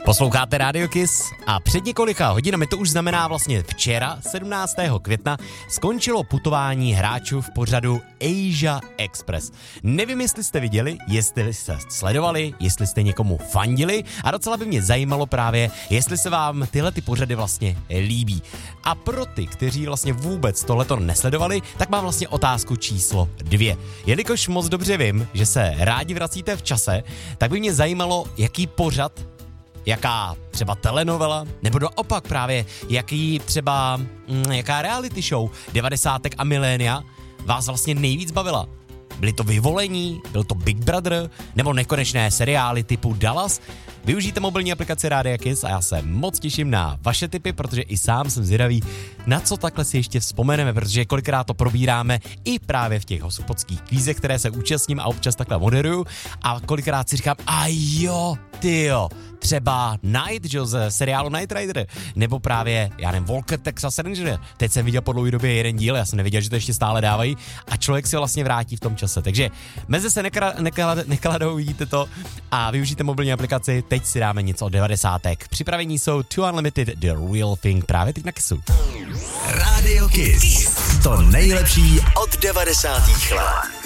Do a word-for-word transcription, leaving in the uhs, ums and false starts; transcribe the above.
Posloucháte Radio Kiss a před několika hodinami, to už znamená vlastně včera, sedmnáctého května, skončilo putování hráčů v pořadu Asia Express. Nevím, jestli jste viděli, jestli jste sledovali, jestli jste někomu fandili a docela by mě zajímalo právě, jestli se vám tyhle ty pořady vlastně líbí. A pro ty, kteří vlastně vůbec tohleto nesledovali, tak mám vlastně otázku číslo dvě. Jelikož moc dobře vím, že se rádi vracíte v čase, tak by mě zajímalo, jaký pořad, jaká třeba telenovela, nebo naopak právě jaký třeba, mm, jaká reality show devadesátek a milénia vás vlastně nejvíc bavila. Byly to Vyvolení, byl to Big Brother, nebo nekonečné seriály typu Dallas. Využijte mobilní aplikaci Rádia Kiss a já se moc těším na vaše tipy, protože i sám jsem zvědavý, na co takhle si ještě vzpomeneme, protože kolikrát to probíráme i právě v těch hospodských kvízech, které se účastním a občas takhle moderuju a kolikrát si říkám, a jo, tyjo, třeba Night, že z seriálu Night Rider, nebo právě, já nevím, Walker Texas Ranger. Teď jsem viděl po dlouhé době jeden díl, já jsem nevěděl, že to ještě stále dávají a člověk si vlastně vrátí v tom čase. Takže meze se nekladou, nekladou, nekladou, vidíte to a využijte mobilní aplikaci. Teď si dáme něco od devadesátek. Připravení jsou Two Unlimited, The Real Thing, právě teď na Kissu. Radio Kiss. To nejlepší od devadesátých let.